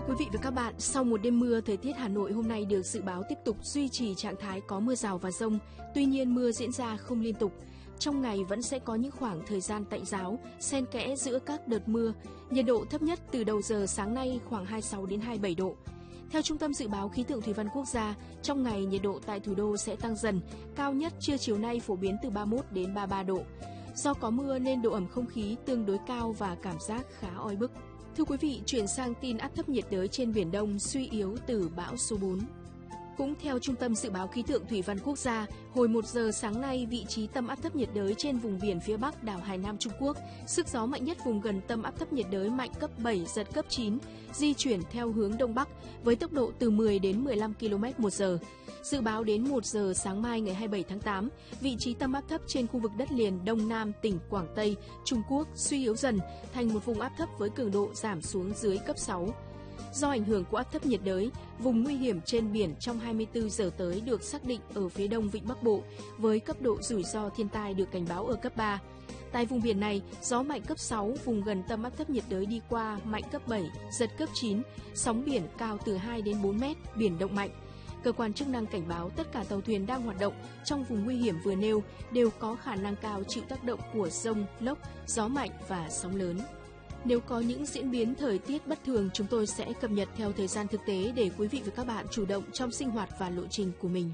Quý vị và các bạn, sau một đêm mưa, thời tiết Hà Nội hôm nay được dự báo tiếp tục duy trì trạng thái có mưa rào và dông. Tuy nhiên mưa diễn ra không liên tục. Trong ngày vẫn sẽ có những khoảng thời gian tạnh ráo, xen kẽ giữa các đợt mưa. Nhiệt độ thấp nhất từ đầu giờ sáng nay khoảng 26 đến 27 độ. Theo Trung tâm Dự báo Khí tượng Thủy văn Quốc gia, trong ngày nhiệt độ tại thủ đô sẽ tăng dần, cao nhất trưa chiều nay phổ biến từ 31 đến 33 độ. Do có mưa nên độ ẩm không khí tương đối cao và cảm giác khá oi bức. Thưa quý vị, chuyển sang tin áp thấp nhiệt đới trên Biển Đông suy yếu từ bão số 4. Cũng theo Trung tâm Dự báo Khí tượng Thủy văn Quốc gia, hồi 1 giờ sáng nay, vị trí tâm áp thấp nhiệt đới trên vùng biển phía Bắc đảo Hải Nam Trung Quốc, sức gió mạnh nhất vùng gần tâm áp thấp nhiệt đới mạnh cấp 7, giật cấp 9, di chuyển theo hướng Đông Bắc với tốc độ từ 10 đến 15 km/h. Dự báo đến 1 giờ sáng mai ngày 27 tháng 8, vị trí tâm áp thấp trên khu vực đất liền Đông Nam tỉnh Quảng Tây, Trung Quốc suy yếu dần thành một vùng áp thấp với cường độ giảm xuống dưới cấp 6. Do ảnh hưởng của áp thấp nhiệt đới, vùng nguy hiểm trên biển trong 24 giờ tới được xác định ở phía đông vịnh Bắc Bộ, với cấp độ rủi ro thiên tai được cảnh báo ở cấp 3. Tại vùng biển này, gió mạnh cấp 6, vùng gần tâm áp thấp nhiệt đới đi qua mạnh cấp 7, giật cấp 9, sóng biển cao từ 2 đến 4 mét, biển động mạnh. Cơ quan chức năng cảnh báo tất cả tàu thuyền đang hoạt động trong vùng nguy hiểm vừa nêu đều có khả năng cao chịu tác động của dông, lốc, gió mạnh và sóng lớn. Nếu có những diễn biến thời tiết bất thường, chúng tôi sẽ cập nhật theo thời gian thực tế để quý vị và các bạn chủ động trong sinh hoạt và lộ trình của mình.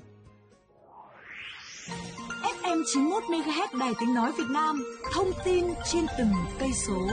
FM 91 MHz Đài Tiếng nói Việt Nam, thông tin trên từng cây số.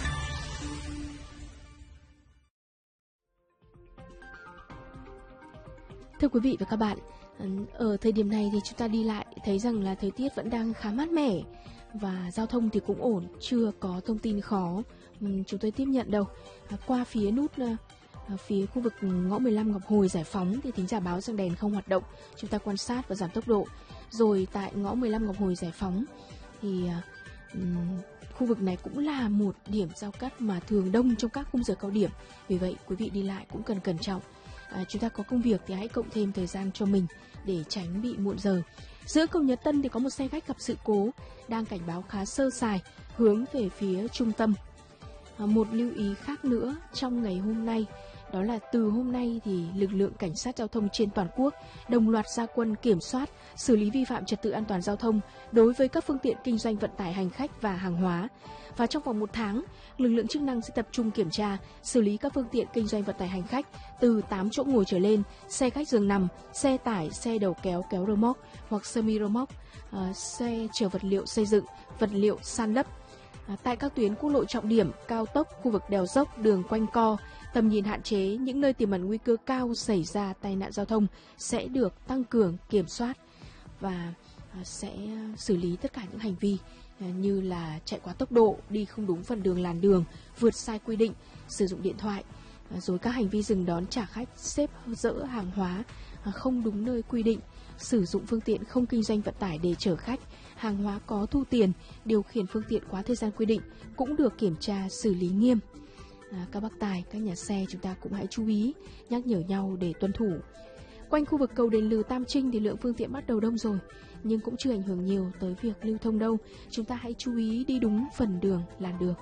Thưa quý vị và các bạn, ở thời điểm này thì chúng ta đi lại thấy rằng là thời tiết vẫn đang khá mát mẻ và giao thông thì cũng ổn, chưa có thông tin khó chúng tôi tiếp nhận đâu. Qua phía nút phía khu vực ngõ 15 Ngọc Hồi Giải Phóng thì thính giả báo rằng đèn không hoạt động, chúng ta quan sát và giảm tốc độ. Rồi tại ngõ 15 Ngọc Hồi Giải Phóng thì khu vực này cũng là một điểm giao cắt mà thường đông trong các khung giờ cao điểm. Vì vậy quý vị đi lại cũng cần cẩn trọng. Chúng ta có công việc thì hãy cộng thêm thời gian cho mình để tránh bị muộn giờ. Giữa cầu Nhật Tân thì có một xe khách gặp sự cố, đang cảnh báo khá sơ sài hướng về phía trung tâm. Một lưu ý khác nữa trong ngày hôm nay, đó là từ hôm nay thì lực lượng cảnh sát giao thông trên toàn quốc đồng loạt ra quân kiểm soát, xử lý vi phạm trật tự an toàn giao thông đối với các phương tiện kinh doanh vận tải hành khách và hàng hóa. Và trong vòng 1 tháng, lực lượng chức năng sẽ tập trung kiểm tra, xử lý các phương tiện kinh doanh vận tải hành khách từ 8 chỗ ngồi trở lên, xe khách giường nằm, xe tải, xe đầu kéo, kéo rơ moóc hoặc semi rơ moóc, xe chở vật liệu xây dựng, vật liệu san lấp. Tại các tuyến quốc lộ trọng điểm, cao tốc, khu vực đèo dốc, đường quanh co, tầm nhìn hạn chế, những nơi tiềm ẩn nguy cơ cao xảy ra tai nạn giao thông sẽ được tăng cường kiểm soát và sẽ xử lý tất cả những hành vi như là chạy quá tốc độ, đi không đúng phần đường làn đường, vượt sai quy định, sử dụng điện thoại, rồi các hành vi dừng đón trả khách, xếp dỡ hàng hóa không đúng nơi quy định, sử dụng phương tiện không kinh doanh vận tải để chở khách, hàng hóa có thu tiền, điều khiển phương tiện quá thời gian quy định cũng được kiểm tra xử lý nghiêm. Các bác tài, các nhà xe chúng ta cũng hãy chú ý, nhắc nhở nhau để tuân thủ. Quanh khu vực cầu Đền Lừ Tam Trinh thì lượng phương tiện bắt đầu đông rồi, nhưng cũng chưa ảnh hưởng nhiều tới việc lưu thông đâu. Chúng ta hãy chú ý đi đúng phần đường, làn đường.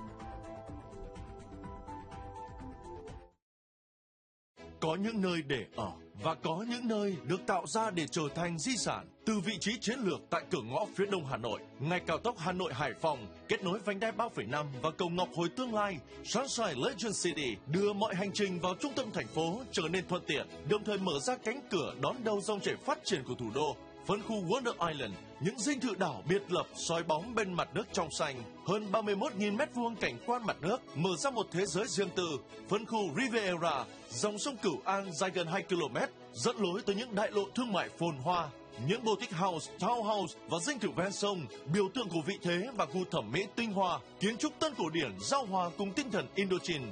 Có những nơi để ở và có những nơi được tạo ra để trở thành di sản. Từ vị trí chiến lược tại cửa ngõ phía đông Hà Nội, ngay cao tốc Hà Nội Hải Phòng kết nối vành đai 3,5 và cầu Ngọc Hồi tương lai, Sunshine Legend City đưa mọi hành trình vào trung tâm thành phố trở nên thuận tiện, đồng thời mở ra cánh cửa đón đầu dòng chảy phát triển của thủ đô. Phân khu Wonder Island, những dinh thự đảo biệt lập soi bóng bên mặt nước trong xanh, hơn 31.000 m2 cảnh quan mặt nước, mở ra một thế giới riêng tư. Phân khu Riviera, dòng sông Cửu An dài gần 2 km, dẫn lối tới những đại lộ thương mại phồn hoa. Những boutique house, townhouse và dinh thự ven sông, biểu tượng của vị thế và gu thẩm mỹ tinh hoa, kiến trúc tân cổ điển giao hòa cùng tinh thần Indochine,